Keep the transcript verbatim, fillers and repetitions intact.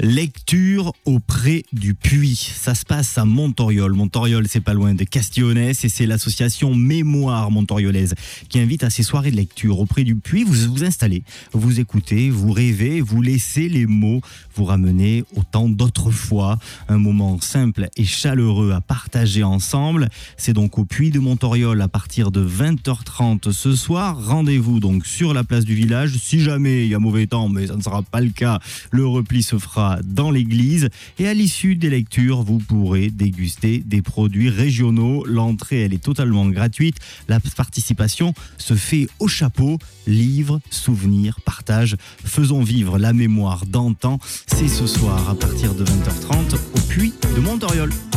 Lecture auprès du puits. Ça se passe à Montoriol. Montoriol, c'est pas loin de Castillonnès et c'est l'association Mémoire montoriolaise qui invite à ces soirées de lecture auprès du puits. Vous vous installez, vous écoutez, vous rêvez, vous laissez les mots vous ramener au temps d'autrefois. Un moment simple et chaleureux à partager ensemble. C'est donc au puits de Montoriol à partir de vingt heures trente ce soir. Rendez-vous donc sur la place du village. Si jamais il y a mauvais temps, mais ça ne sera pas le cas, le repli se fera dans l'église. Et à l'issue des lectures, vous pourrez déguster des produits régionaux. L'entrée, elle est totalement gratuite. La participation se fait au chapeau. Livres, souvenirs, partage. Faisons vivre la mémoire d'antan. C'est ce soir à partir de vingt heures trente au puits de Montoriol.